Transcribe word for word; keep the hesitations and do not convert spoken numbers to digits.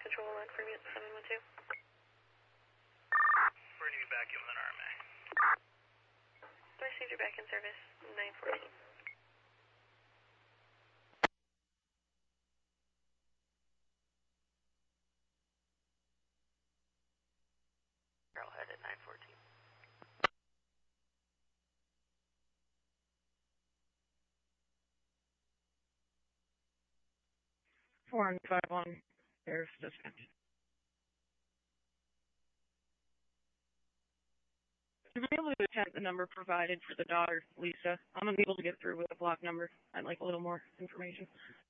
Central one for seven one two. Bringing you back in with an R M A. Received your back in service, nine fourteen. Arrowhead at nine fourteen. Four and five one, there's dispatch. To be able to attempt the number provided for the daughter, Lisa, I'm unable to get through with the block number. I'd like a little more information.